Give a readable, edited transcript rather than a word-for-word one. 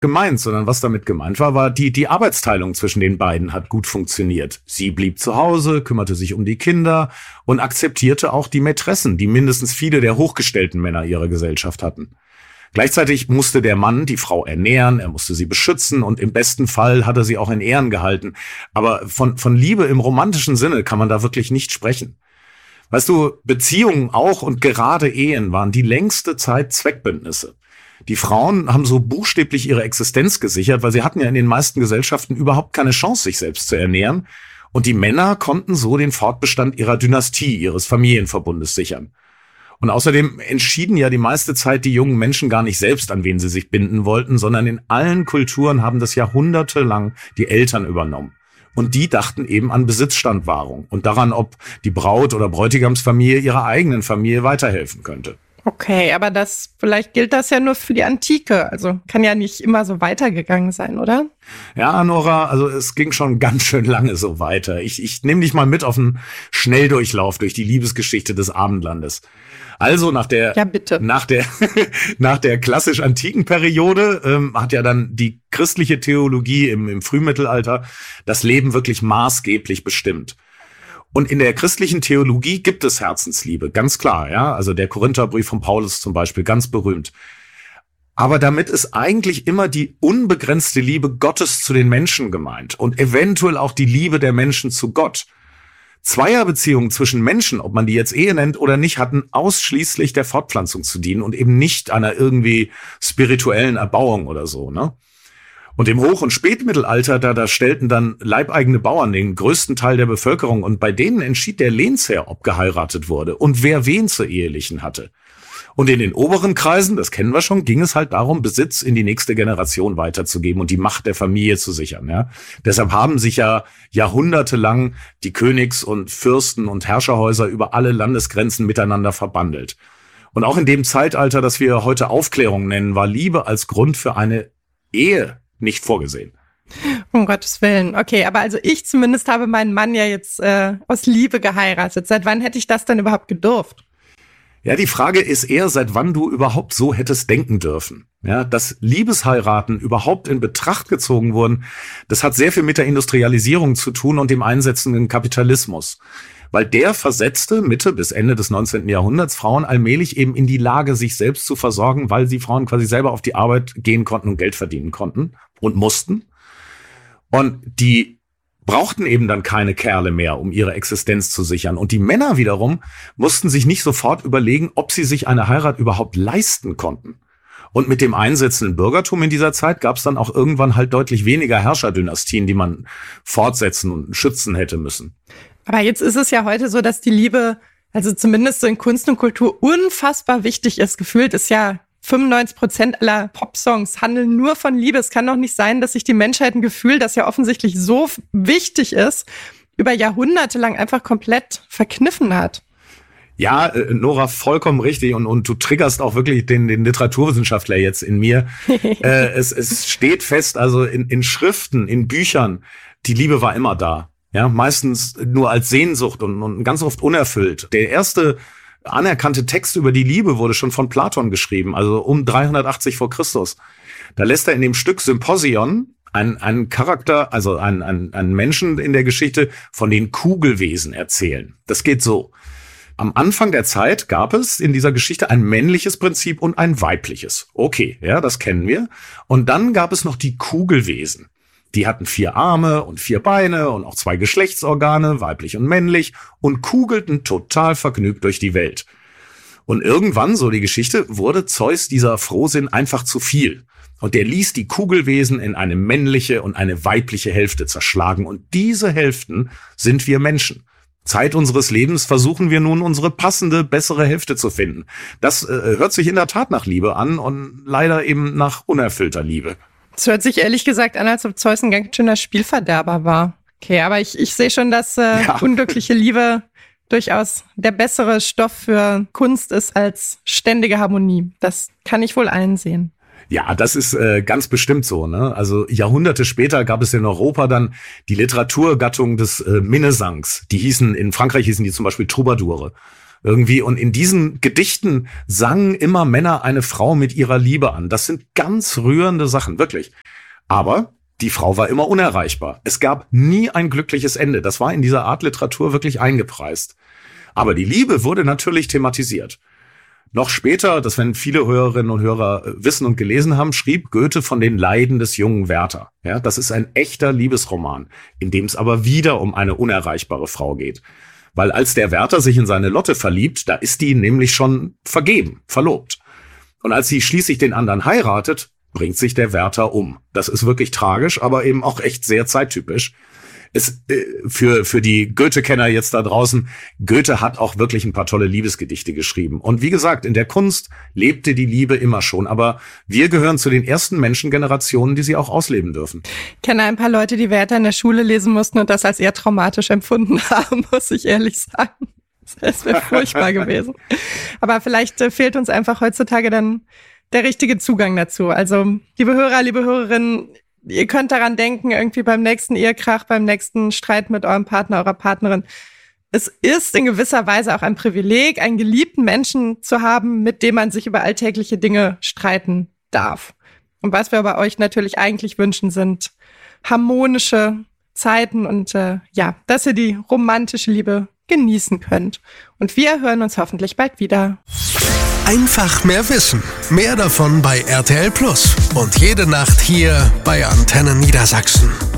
gemeint, sondern was damit gemeint war die Arbeitsteilung zwischen den beiden hat gut funktioniert. Sie blieb zu Hause, kümmerte sich um die Kinder und akzeptierte auch die Mätressen, die mindestens viele der hochgestellten Männer ihrer Gesellschaft hatten. Gleichzeitig musste der Mann die Frau ernähren, er musste sie beschützen und im besten Fall hat er sie auch in Ehren gehalten. Aber von Liebe im romantischen Sinne kann man da wirklich nicht sprechen. Weißt du, Beziehungen auch und gerade Ehen waren die längste Zeit Zweckbündnisse. Die Frauen haben so buchstäblich ihre Existenz gesichert, weil sie hatten ja in den meisten Gesellschaften überhaupt keine Chance, sich selbst zu ernähren. Und die Männer konnten so den Fortbestand ihrer Dynastie, ihres Familienverbundes sichern. Und außerdem entschieden ja die meiste Zeit die jungen Menschen gar nicht selbst, an wen sie sich binden wollten, sondern in allen Kulturen haben das jahrhundertelang die Eltern übernommen. Und die dachten eben an Besitzstandwahrung und daran, ob die Braut- oder Bräutigamsfamilie ihrer eigenen Familie weiterhelfen könnte. Okay, aber vielleicht gilt das ja nur für die Antike. Also kann ja nicht immer so weitergegangen sein, oder? Ja, Nora, also es ging schon ganz schön lange so weiter. Ich nehme dich mal mit auf einen Schnelldurchlauf durch die Liebesgeschichte des Abendlandes. Also nach der klassisch antiken Periode hat ja dann die christliche Theologie im Frühmittelalter das Leben wirklich maßgeblich bestimmt. Und in der christlichen Theologie gibt es Herzensliebe, ganz klar, ja. Also der Korintherbrief von Paulus zum Beispiel, ganz berühmt. Aber damit ist eigentlich immer die unbegrenzte Liebe Gottes zu den Menschen gemeint und eventuell auch die Liebe der Menschen zu Gott. Zweierbeziehungen zwischen Menschen, ob man die jetzt Ehe nennt oder nicht, hatten ausschließlich der Fortpflanzung zu dienen und eben nicht einer irgendwie spirituellen Erbauung oder so, ne? Und im Hoch- und Spätmittelalter, da stellten dann leibeigene Bauern den größten Teil der Bevölkerung und bei denen entschied der Lehnsherr, ob geheiratet wurde und wer wen zu ehelichen hatte. Und in den oberen Kreisen, das kennen wir schon, ging es halt darum, Besitz in die nächste Generation weiterzugeben und die Macht der Familie zu sichern. Ja? Deshalb haben sich ja jahrhundertelang die Königs- und Fürsten- und Herrscherhäuser über alle Landesgrenzen miteinander verbandelt. Und auch in dem Zeitalter, das wir heute Aufklärung nennen, war Liebe als Grund für eine Ehe nicht vorgesehen. Um Gottes Willen. Okay, aber also ich zumindest habe meinen Mann ja jetzt aus Liebe geheiratet. Seit wann hätte ich das denn überhaupt gedurft? Ja, die Frage ist eher, seit wann du überhaupt so hättest denken dürfen. Ja, dass Liebesheiraten überhaupt in Betracht gezogen wurden, das hat sehr viel mit der Industrialisierung zu tun und dem einsetzenden Kapitalismus. Weil der versetzte Mitte bis Ende des 19. Jahrhunderts Frauen allmählich eben in die Lage, sich selbst zu versorgen, weil sie Frauen quasi selber auf die Arbeit gehen konnten und Geld verdienen konnten und mussten. Und die brauchten eben dann keine Kerle mehr, um ihre Existenz zu sichern. Und die Männer wiederum mussten sich nicht sofort überlegen, ob sie sich eine Heirat überhaupt leisten konnten. Und mit dem einsetzenden Bürgertum in dieser Zeit gab es dann auch irgendwann halt deutlich weniger Herrscherdynastien, die man fortsetzen und schützen hätte müssen. Aber jetzt ist es ja heute so, dass die Liebe, also zumindest so in Kunst und Kultur, unfassbar wichtig ist. Gefühlt ist ja 95% aller Popsongs handeln nur von Liebe. Es kann doch nicht sein, dass sich die Menschheit ein Gefühl, das ja offensichtlich so wichtig ist, über Jahrhunderte lang einfach komplett verkniffen hat. Ja, Nora, vollkommen richtig. Und du triggerst auch wirklich den Literaturwissenschaftler jetzt in mir. Es steht fest, also in Schriften, in Büchern, die Liebe war immer da. Ja, meistens nur als Sehnsucht und ganz oft unerfüllt. Der erste anerkannte Text über die Liebe wurde schon von Platon geschrieben, also um 380 vor Christus. Da lässt er in dem Stück Symposion einen Charakter, also einen Menschen in der Geschichte von den Kugelwesen erzählen. Das geht so. Am Anfang der Zeit gab es in dieser Geschichte ein männliches Prinzip und ein weibliches. Okay, ja, das kennen wir. Und dann gab es noch die Kugelwesen. Die hatten 4 Arme und 4 Beine und auch 2 Geschlechtsorgane, weiblich und männlich, und kugelten total vergnügt durch die Welt. Und irgendwann, so die Geschichte, wurde Zeus dieser Frohsinn einfach zu viel. Und der ließ die Kugelwesen in eine männliche und eine weibliche Hälfte zerschlagen. Und diese Hälften sind wir Menschen. Zeit unseres Lebens versuchen wir nun, unsere passende, bessere Hälfte zu finden. Das hört sich in der Tat nach Liebe an und leider eben nach unerfüllter Liebe. Es hört sich ehrlich gesagt an, als ob Zeus ein ganz schöner Spielverderber war. Okay, aber ich sehe schon, dass unglückliche Liebe durchaus der bessere Stoff für Kunst ist als ständige Harmonie. Das kann ich wohl einsehen. Ja, das ist ganz bestimmt so, ne? Also Jahrhunderte später gab es in Europa dann die Literaturgattung des Minnesangs. In Frankreich hießen die zum Beispiel Troubadoure. irgendwie. Und in diesen Gedichten sangen immer Männer eine Frau mit ihrer Liebe an. Das sind ganz rührende Sachen, wirklich. Aber die Frau war immer unerreichbar. Es gab nie ein glückliches Ende. Das war in dieser Art Literatur wirklich eingepreist. Aber die Liebe wurde natürlich thematisiert. Noch später, das werden viele Hörerinnen und Hörer wissen und gelesen haben, schrieb Goethe von den Leiden des jungen Werther. Ja, das ist ein echter Liebesroman, in dem es aber wieder um eine unerreichbare Frau geht. Weil als der Werther sich in seine Lotte verliebt, da ist die nämlich schon vergeben, verlobt. Und als sie schließlich den anderen heiratet, bringt sich der Werther um. Das ist wirklich tragisch, aber eben auch echt sehr zeittypisch. Für die Goethe-Kenner jetzt da draußen, Goethe hat auch wirklich ein paar tolle Liebesgedichte geschrieben. Und wie gesagt, in der Kunst lebte die Liebe immer schon. Aber wir gehören zu den ersten Menschengenerationen, die sie auch ausleben dürfen. Ich kenne ein paar Leute, die Werther in der Schule lesen mussten und das als eher traumatisch empfunden haben, muss ich ehrlich sagen. Das wäre furchtbar gewesen. Aber vielleicht fehlt uns einfach heutzutage dann der richtige Zugang dazu. Also, liebe Hörer, liebe Hörerinnen, ihr könnt daran denken, irgendwie beim nächsten Ehekrach, beim nächsten Streit mit eurem Partner, eurer Partnerin. Es ist in gewisser Weise auch ein Privileg, einen geliebten Menschen zu haben, mit dem man sich über alltägliche Dinge streiten darf. Und was wir bei euch natürlich eigentlich wünschen, sind harmonische Zeiten und dass ihr die romantische Liebe genießen könnt. Und wir hören uns hoffentlich bald wieder. Einfach mehr Wissen. Mehr davon bei RTL Plus. Und jede Nacht hier bei Antenne Niedersachsen.